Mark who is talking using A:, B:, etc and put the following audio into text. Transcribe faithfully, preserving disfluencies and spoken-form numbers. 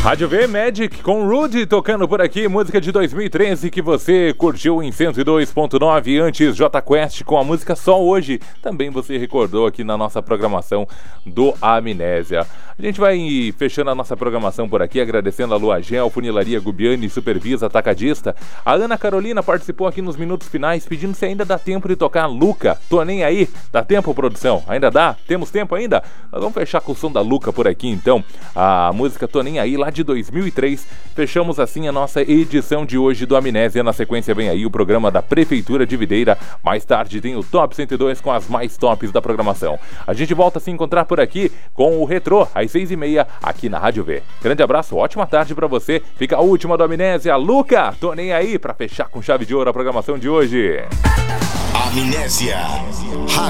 A: Rádio V, Magic com Rudy tocando por aqui, música de dois mil e treze que você curtiu em cento e dois ponto nove, antes Jota Quest com a música Só Hoje, também você recordou aqui na nossa programação do Amnésia. A gente vai fechando a nossa programação por aqui, agradecendo a Lua Gel, Funilaria Gubiani, Supervisa, Atacadista. A Ana Carolina participou aqui nos minutos finais, pedindo se ainda dá tempo de tocar Luca. Tô nem aí, dá tempo, produção? Ainda dá? Temos tempo ainda? Nós vamos fechar com o som da Luca por aqui então, a música Tô Nem Aí, lá de dois mil e três. Fechamos assim a nossa edição de hoje do Amnésia. Na sequência vem aí o programa da Prefeitura de Videira. Mais tarde tem o Top cento e dois com as mais tops da programação. A gente volta a se encontrar por aqui com o Retrô, às seis e meia, aqui na Rádio V. Grande abraço, ótima tarde pra você. Fica a última do Amnésia, Luca, Tô Nem Aí, pra fechar com chave de ouro a programação de hoje.
B: Amnésia.